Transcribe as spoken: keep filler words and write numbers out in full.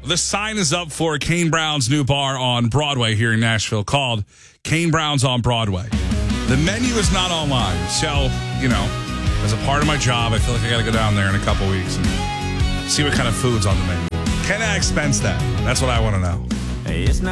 The sign is up for Kane Brown's new bar on Broadway here in Nashville called Kane Brown's on Broadway. The menu is not online, so, you know, as a part of my job, I feel like I got to go down there in a couple weeks and see what kind of food's on the menu. Can I expense that? That's what I want to know. Hey, it's not